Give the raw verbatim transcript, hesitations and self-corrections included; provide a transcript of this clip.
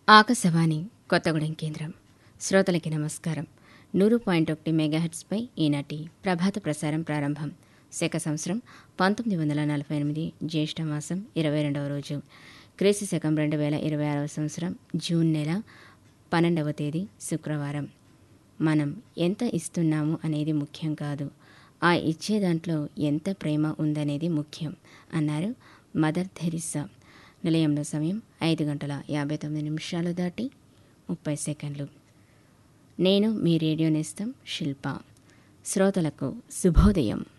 ఆకాశవాణి కొత్తగూడెం కేంద్రం. శ్రోతలకి నమస్కారం. నూరు పాయింట్ ఒకటి మెగాహెట్స్పై ఈనాటి ప్రభాత ప్రసారం ప్రారంభం. శక సంవత్సరం పంతొమ్మిది వందల నలభై ఎనిమిది జ్యేష్ఠమాసం ఇరవై రెండవ రోజు, క్రీస్తు శకం రెండు వేల ఇరవై ఆరవ సంవత్సరం జూన్ నెల పన్నెండవ తేదీ శుక్రవారం. మనం ఎంత ఇస్తున్నాము అనేది ముఖ్యం కాదు, ఆ ఇచ్చే దాంట్లో ఎంత ప్రేమ ఉందనేది ముఖ్యం అన్నారు మదర్ థెరిస్సా. నిలయంలో సమయం ఐదు గంటల యాభై తొమ్మిది నిమిషాలు దాటి ముప్పై సెకండ్లు. నేను మీ రేడియో నేస్తం శిల్ప. శ్రోతలకు శుభోదయం.